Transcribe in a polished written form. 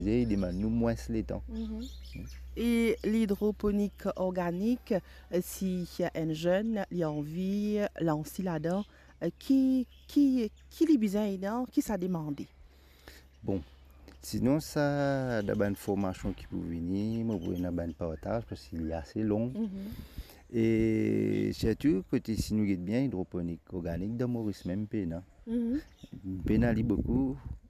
Il demande nous moins les temps. Mhm. Et l'hydroponique organique, si un jeune il a envie, lancer là-dedans, qui lui besoin là, qui ça demandé? Bon, sinon ça, d'abord une formation qui peut venir, moi pour une bonne partage parce qu'il est assez long. Mhm. Et surtout, côté si nous bien hydroponique organique dans Maurice même peine. Mhm. Peine ali beaucoup.